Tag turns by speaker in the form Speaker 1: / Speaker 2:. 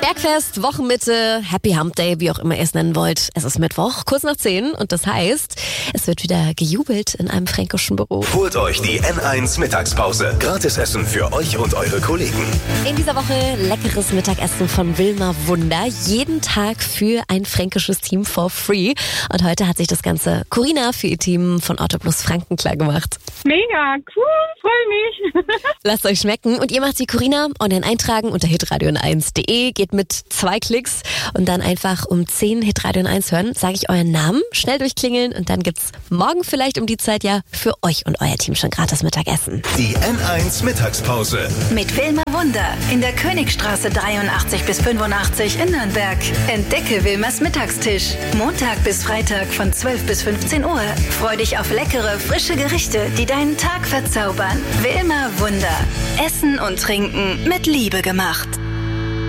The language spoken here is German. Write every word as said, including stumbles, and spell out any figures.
Speaker 1: Bergfest, Wochenmitte, Happy Hump Day, wie auch immer ihr es nennen wollt. Es ist Mittwoch, kurz nach zehn und das heißt, es wird wieder gejubelt in einem fränkischen Büro.
Speaker 2: Holt euch die N eins Mittagspause. Gratisessen für euch und eure Kollegen.
Speaker 1: In dieser Woche leckeres Mittagessen von Wilma Wunder. Jeden Tag für ein fränkisches Team for free. Und heute hat sich das Ganze Corinna für ihr Team von Auto Plus Franken klar gemacht.
Speaker 3: Mega, cool, freue mich.
Speaker 1: Lasst euch schmecken und ihr macht wie Corinna online eintragen unter hitradio eins punkt de, geht mit zwei Klicks und dann einfach um zehn Hitradio eins hören, sage ich euren Namen, schnell durchklingeln und dann gibt's morgen vielleicht um die Zeit ja für euch und euer Team schon gratis Mittagessen.
Speaker 2: Die N eins Mittagspause.
Speaker 4: Mit Wilma Wunder in der Königstraße dreiundachtzig bis fünfundachtzig in Nürnberg. Entdecke Wilmas Mittagstisch. Montag bis Freitag von zwölf bis fünfzehn Uhr. Freu dich auf leckere, frische Gerichte, die deinen Tag verzaubern. Wilma Wunder. Essen und Trinken mit Liebe gemacht.